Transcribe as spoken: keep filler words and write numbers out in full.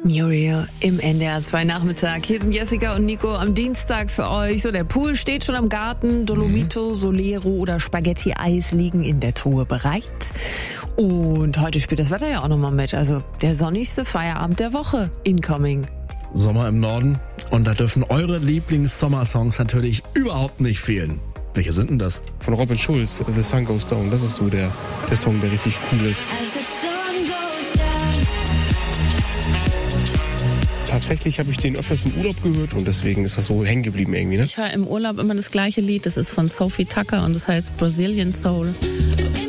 Muriel im N D R zwei Nachmittag. Hier sind Jessica und Nico am Dienstag für euch. So, der Pool steht schon am Garten. Dolomito, Solero oder Spaghetti-Eis liegen in der Truhe bereit. Und heute spielt das Wetter ja auch nochmal mit. Also der sonnigste Feierabend der Woche incoming. Sommer im Norden. Und da dürfen eure Lieblings-Sommersongs natürlich überhaupt nicht fehlen. Welche sind denn das? Von Robin Schulz, The Sun Goes Down. Das ist so der, der Song, der richtig cool ist. Tatsächlich habe ich den öfters im Urlaub gehört und deswegen ist das so hängen geblieben irgendwie. Ne? Ich höre im Urlaub immer das gleiche Lied. Das ist von Sophie Tucker und das heißt Brazilian Soul.